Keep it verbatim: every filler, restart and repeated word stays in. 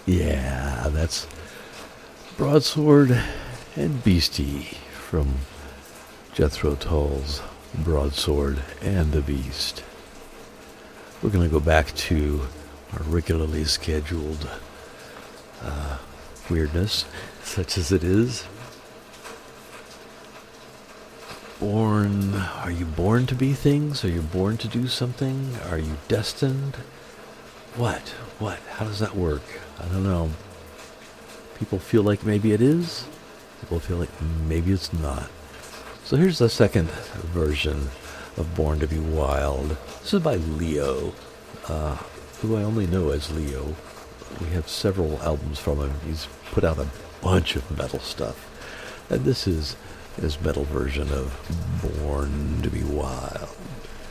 Yeah, that's Broadsword and Beastie from Jethro Tull's Broadsword and the Beast. We're going to go back to our regularly scheduled uh, weirdness, such as it is. Born, are you born to be things? Are you born to do something? Are you destined? What? What? How does that work? I don't know. People feel like maybe it is. People feel like maybe it's not. So here's the second version of Born to be Wild. This is by Leo, uh, who I only know as Leo. We have several albums from him. He's put out a bunch of metal stuff. And this is his metal version of Born to be Wild.